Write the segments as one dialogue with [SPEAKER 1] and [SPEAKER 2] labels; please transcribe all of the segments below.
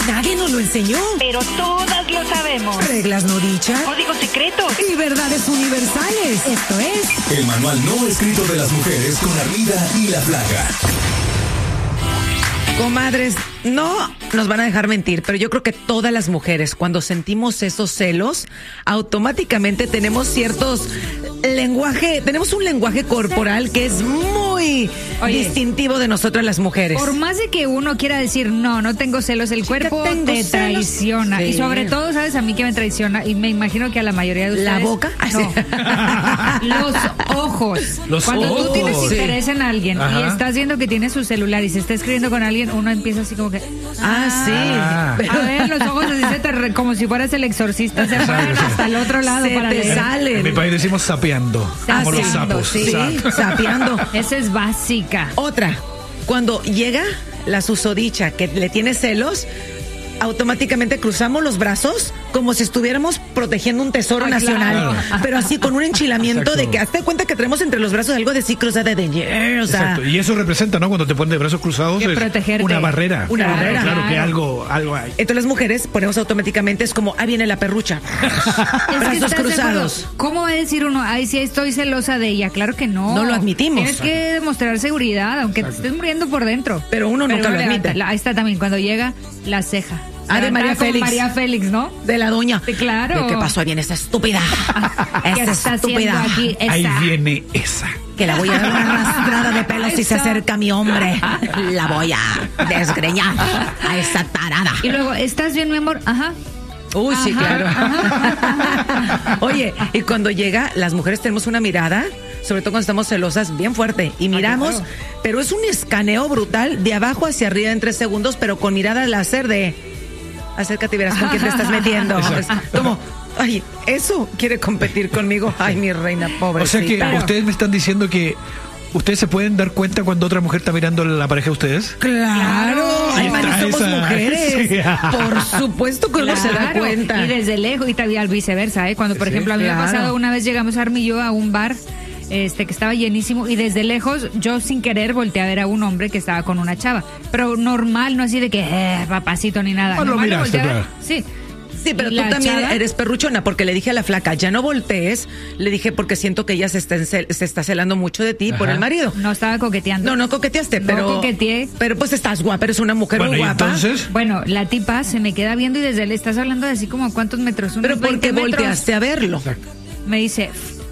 [SPEAKER 1] Nadie nos lo enseñó.
[SPEAKER 2] Pero todas lo sabemos.
[SPEAKER 1] Reglas no dichas.
[SPEAKER 2] Códigos secretos.
[SPEAKER 1] Y verdades universales. Esto es...
[SPEAKER 3] El manual no escrito de las mujeres con Armida y la Plaga.
[SPEAKER 1] Comadres, no nos van a dejar mentir, pero yo creo que todas las mujeres, cuando sentimos esos celos, automáticamente tenemos tenemos un lenguaje corporal que es muy distintivo de nosotras las mujeres.
[SPEAKER 4] Por más de que uno quiera decir, no tengo celos, el cuerpo te traiciona.
[SPEAKER 1] Sí.
[SPEAKER 4] Y sobre todo, ¿sabes a mí que me traiciona? Y me imagino que a la mayoría de ustedes...
[SPEAKER 1] ¿La boca?
[SPEAKER 4] No. Los ojos. Cuando tú tienes interés en alguien y estás viendo que tiene su celular y se está escribiendo con alguien, uno empieza así como que...
[SPEAKER 1] Sí.
[SPEAKER 4] A ver, los ojos así como si fueras el exorcista, se fueran hasta el otro lado para
[SPEAKER 1] te
[SPEAKER 4] leer.
[SPEAKER 1] salen.
[SPEAKER 5] En mi país decimos sapeando. Como los sapos.
[SPEAKER 1] Sí, sapeando.
[SPEAKER 4] Esa es básica.
[SPEAKER 1] Otra, cuando llega la susodicha que le tiene celos, automáticamente cruzamos los brazos como si estuviéramos protegiendo un tesoro nacional.
[SPEAKER 5] Claro.
[SPEAKER 1] Pero así con un enchilamiento
[SPEAKER 5] Exacto.
[SPEAKER 1] de que hazte cuenta que tenemos entre los brazos algo de sí cruzada de o sea,
[SPEAKER 5] Exacto. Y eso representa, ¿no? Cuando te ponen de brazos cruzados,
[SPEAKER 4] Que
[SPEAKER 5] es
[SPEAKER 4] protegerte.
[SPEAKER 5] una barrera.
[SPEAKER 1] Una barrera.
[SPEAKER 5] Claro que algo hay.
[SPEAKER 1] entonces las mujeres ponemos automáticamente, es como, viene la perrucha. Brazos
[SPEAKER 4] ¿estás de
[SPEAKER 1] cruzados.
[SPEAKER 4] acuerdo? ¿Cómo va a decir uno, sí estoy celosa de ella? Claro que no.
[SPEAKER 1] No lo admitimos.
[SPEAKER 4] Tienes que demostrar seguridad, aunque te estés muriendo por dentro.
[SPEAKER 1] Pero uno nunca lo admite.
[SPEAKER 4] Ahí está también, cuando llega la ceja.
[SPEAKER 1] De María
[SPEAKER 4] Como
[SPEAKER 1] Félix.
[SPEAKER 4] María Félix, ¿no?
[SPEAKER 1] De la doña.
[SPEAKER 4] Sí, claro.
[SPEAKER 1] ¿De qué pasó? Ahí viene esta estúpida.
[SPEAKER 4] ¿Qué
[SPEAKER 1] Esta
[SPEAKER 4] está
[SPEAKER 1] estúpida.
[SPEAKER 4] haciendo aquí?
[SPEAKER 5] Ahí
[SPEAKER 4] Esa.
[SPEAKER 5] viene esa.
[SPEAKER 1] Que la voy a dar una arrastrada de pelos si se
[SPEAKER 4] Esa.
[SPEAKER 1] acerca a mi hombre. La voy a desgreñar a esa tarada.
[SPEAKER 4] Y luego, ¿estás bien, mi amor? Ajá.
[SPEAKER 1] Uy, sí,
[SPEAKER 4] Ajá.
[SPEAKER 1] claro. Oye, y cuando llega, las mujeres tenemos una mirada, sobre todo cuando estamos celosas, bien fuerte. Y miramos,
[SPEAKER 4] claro.
[SPEAKER 1] pero es un escaneo brutal de abajo hacia arriba en 3 segundos, pero con mirada láser de... Acércate y verás con quién te estás metiendo. Es como, ay, eso quiere competir conmigo. Ay, mi reina, pobrecita.
[SPEAKER 5] O sea que ustedes me están diciendo que ustedes se pueden dar cuenta cuando otra mujer está mirando la pareja de ustedes.
[SPEAKER 1] Claro, ay,
[SPEAKER 5] Ahí
[SPEAKER 1] Mari,
[SPEAKER 5] está
[SPEAKER 1] somos
[SPEAKER 5] esa.
[SPEAKER 1] mujeres.
[SPEAKER 5] Sí.
[SPEAKER 1] Por supuesto que uno se da
[SPEAKER 4] Claro.
[SPEAKER 1] cuenta.
[SPEAKER 4] Y desde lejos, y también al viceversa, ¿eh? Cuando, por
[SPEAKER 5] Sí,
[SPEAKER 4] ejemplo, a mí me ha
[SPEAKER 1] claro.
[SPEAKER 4] pasado, una vez llegamos Armi y yo a un bar que estaba llenísimo, y desde lejos yo sin querer volteé a ver a un hombre que estaba con una chava, pero normal, no así de que papacito ni nada.
[SPEAKER 5] Ah, lo
[SPEAKER 4] Normal,
[SPEAKER 5] miraste,
[SPEAKER 4] volteé a ver.
[SPEAKER 5] claro.
[SPEAKER 4] Sí.
[SPEAKER 1] Sí, pero
[SPEAKER 4] ¿Y
[SPEAKER 1] tú
[SPEAKER 4] la
[SPEAKER 1] también
[SPEAKER 4] chava?
[SPEAKER 1] eres perruchona, porque le dije a la flaca, ya no voltees. Le dije, porque siento que ella se está celando mucho de ti por
[SPEAKER 5] Ajá.
[SPEAKER 1] el marido.
[SPEAKER 4] No estaba coqueteando.
[SPEAKER 1] No coqueteaste,
[SPEAKER 4] No
[SPEAKER 1] pero...
[SPEAKER 4] coqueteé.
[SPEAKER 1] Pero pues estás guapa, eres una mujer
[SPEAKER 5] Bueno,
[SPEAKER 1] muy
[SPEAKER 5] y
[SPEAKER 1] guapa.
[SPEAKER 5] entonces,
[SPEAKER 4] Bueno, la tipa se me queda viendo y desde él estás hablando de así como ¿cuántos metros? Unos
[SPEAKER 1] Pero ¿por
[SPEAKER 4] 20
[SPEAKER 1] qué
[SPEAKER 4] metros.
[SPEAKER 1] volteaste a verlo?
[SPEAKER 4] Me dice...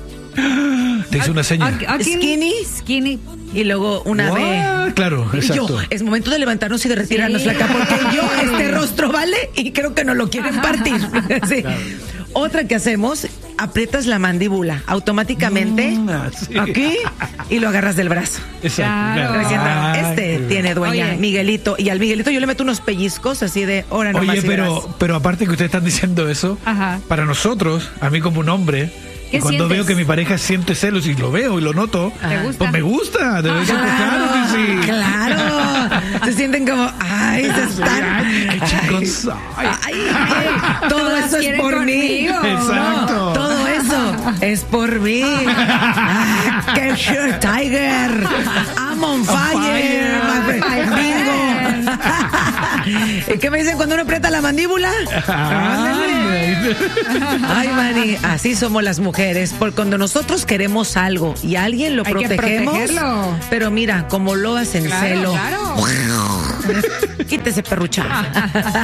[SPEAKER 5] te hizo una seña.
[SPEAKER 4] Skinny.
[SPEAKER 1] Y luego una vez...
[SPEAKER 5] Claro,
[SPEAKER 1] Y
[SPEAKER 5] exacto.
[SPEAKER 1] yo, es momento de levantarnos y de retirarnos,
[SPEAKER 4] Sí.
[SPEAKER 1] flaca, porque este rostro vale y creo que no lo quieren partir. Sí. Otra que hacemos, aprietas la mandíbula automáticamente
[SPEAKER 5] Sí.
[SPEAKER 1] aquí y lo agarras del brazo.
[SPEAKER 5] Exacto.
[SPEAKER 4] Claro.
[SPEAKER 1] Diciendo,
[SPEAKER 5] Ay,
[SPEAKER 1] tiene dueña,
[SPEAKER 4] Oye.
[SPEAKER 1] Miguelito. Y al Miguelito yo le meto unos pellizcos así de, ahora nomás.
[SPEAKER 5] Oye,
[SPEAKER 1] y verás.
[SPEAKER 5] pero aparte que ustedes están diciendo eso,
[SPEAKER 4] Ajá.
[SPEAKER 5] para nosotros, a mí como un hombre,
[SPEAKER 4] ¿Qué
[SPEAKER 5] y cuando
[SPEAKER 4] sientes?
[SPEAKER 5] veo que mi pareja siente celos y lo veo y lo noto,
[SPEAKER 4] ¿Te gusta?
[SPEAKER 5] pues me gusta. Debe decir, pues, claro que sí.
[SPEAKER 1] Claro. Se sienten como, ay, se están.
[SPEAKER 5] Ay, qué chicos soy.
[SPEAKER 1] Todo
[SPEAKER 4] Todas
[SPEAKER 1] eso es
[SPEAKER 4] quieren
[SPEAKER 1] por mí.
[SPEAKER 4] conmigo.
[SPEAKER 5] Exacto.
[SPEAKER 1] No, todo eso es por mí. ¡Qué sure, Tiger! I'm on fire. my friend. Bingo. ¿Y qué me dicen cuando uno aprieta la mandíbula? Ay, Mani, así somos las mujeres. Porque cuando nosotros queremos algo y a alguien lo
[SPEAKER 4] Hay que
[SPEAKER 1] protegemos.
[SPEAKER 4] protegerlo.
[SPEAKER 1] Pero mira, como lo hacen
[SPEAKER 4] Claro,
[SPEAKER 1] celo.
[SPEAKER 4] claro.
[SPEAKER 1] Quítese, perrucha.